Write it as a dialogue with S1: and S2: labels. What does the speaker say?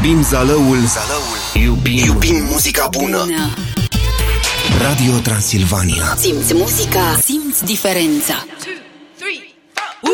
S1: Iubim zalăul. Iubim muzica bună. Radio Transilvania.
S2: Simți muzica, simți diferența.